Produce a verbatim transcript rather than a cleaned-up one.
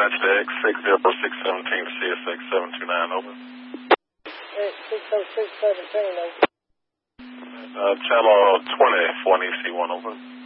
dispatch to X six zero six one seven C S X seven two nine, over. X six oh six seventeen, over. Uh, channel twenty for an E C one, over.